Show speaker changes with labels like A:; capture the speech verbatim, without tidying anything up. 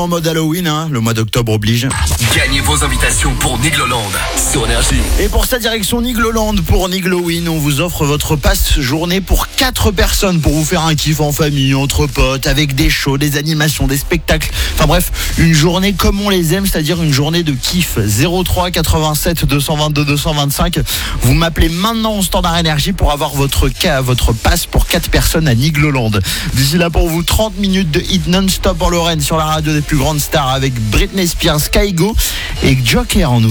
A: En mode Halloween, hein, le mois d'octobre oblige.
B: Gagnez vos invitations pour Nigloland sur Énergie.
A: Et pour sa direction Nigloland pour Niglowin, on vous offre votre passe journée pour quatre personnes pour vous faire un kiff en famille, entre potes, avec des shows, des animations, des spectacles. Enfin bref, une journée comme on les aime, c'est-à-dire une journée de kiff. zéro trois quatre-vingt-sept deux cent vingt-deux deux cent vingt-cinq. Vous m'appelez maintenant au standard énergie pour avoir votre cas, votre passe pour quatre personnes à Nigloland. D'ici là pour vous, trente minutes de hit non-stop en Lorraine sur la radio des plus grandes stars avec Britney Spears, Kygo et Joker en nous.